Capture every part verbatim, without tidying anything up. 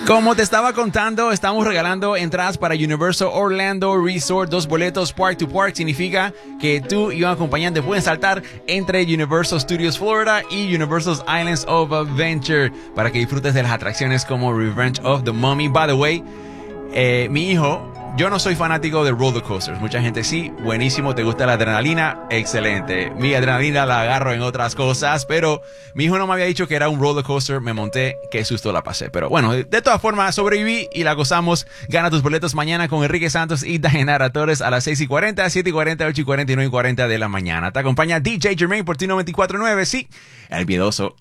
Como te estaba contando, estamos regalando entradas para Universal Orlando Resort. Dos boletos Park to Park significa que tú y un acompañante pueden saltar entre Universal Studios Florida y Universal Islands of Adventure para que disfrutes de las atracciones como Revenge of the Mummy. By the way, eh, mi hijo... Yo no soy fanático de roller coasters. Mucha gente sí. Buenísimo. ¿Te gusta la adrenalina? Excelente. Mi adrenalina la agarro en otras cosas. Pero mi hijo no me había dicho que era un roller coaster. Me monté. Qué susto la pasé. Pero bueno, de todas formas sobreviví y la gozamos. Gana tus boletos mañana con Enrique Santos y Dayanara Torres a las seis y cuarenta, siete y cuarenta, ocho y cuarenta y nueve y cuarenta de la mañana. Te acompaña D J Jermaine por T noventa y cuatro punto nueve. Sí, el miedoso.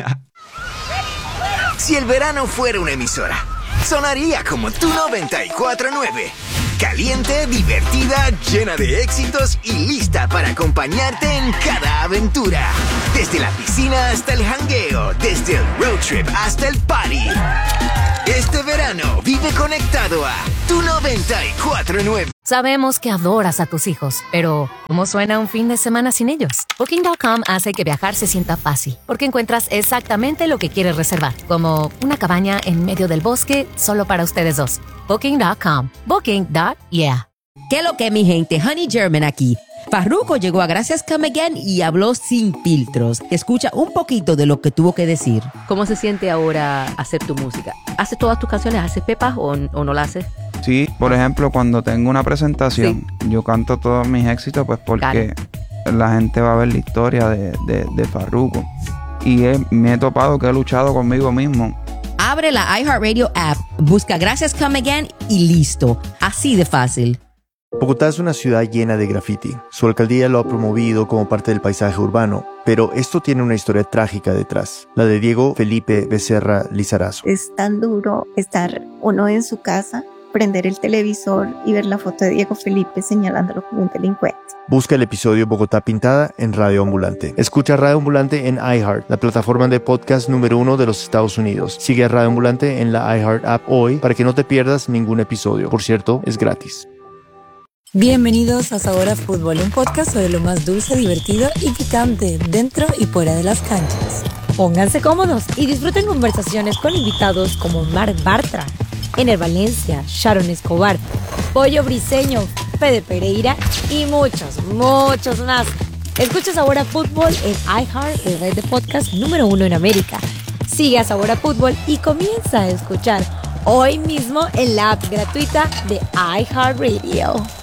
Si el verano fuera una emisora, sonaría como Tu noventa y cuatro punto nueve. Caliente, divertida, llena de éxitos y lista para acompañarte en cada aventura. Desde la piscina hasta el jangueo, desde el road trip hasta el party. Este verano vive conectado a Tu noventa y cuatro punto nueve. Sabemos que adoras a tus hijos, pero ¿cómo suena un fin de semana sin ellos? Booking punto com hace que viajar se sienta fácil, porque encuentras exactamente lo que quieres reservar, como una cabaña en medio del bosque solo para ustedes dos. Booking punto com. Booking. Yeah. ¿Qué lo que, mi gente? Honey German aquí. Farruko llegó a Gracias Come Again y habló sin filtros. Escucha un poquito de lo que tuvo que decir. ¿Cómo se siente ahora hacer tu música? ¿Haces todas tus canciones? ¿Haces pepas o, o no la haces? Sí, por ejemplo, cuando tengo una presentación, sí, yo canto todos mis éxitos, pues porque claro, la gente va a ver la historia de, de, de Farruko. Y he, me he topado que he luchado conmigo mismo. Abre la iHeartRadio app, busca Gracias Come Again y listo. Así de fácil. Bogotá es una ciudad llena de graffiti. Su alcaldía lo ha promovido como parte del paisaje urbano, pero esto tiene una historia trágica detrás, la de Diego Felipe Becerra Lizarazo. Es tan duro estar uno en su casa, prender el televisor y ver la foto de Diego Felipe señalándolo como un delincuente. Busca el episodio Bogotá Pintada en Radio Ambulante. Escucha Radio Ambulante en iHeart, la plataforma de podcast número uno de los Estados Unidos. Sigue a Radio Ambulante en la iHeart app hoy para que no te pierdas ningún episodio. Por cierto, es gratis. Bienvenidos a Sabor a Fútbol, un podcast sobre lo más dulce, divertido y picante dentro y fuera de las canchas. Pónganse cómodos y disfruten conversaciones con invitados como Marc Bartra, Ener Valencia, Sharon Escobar, Pollo Briseño, Fede Pereira y muchos, muchos más. Escucha Sabor a Fútbol en iHeart, el red de podcast número uno en América. Sigue a Sabor a Fútbol y comienza a escuchar hoy mismo en la app gratuita de iHeartRadio.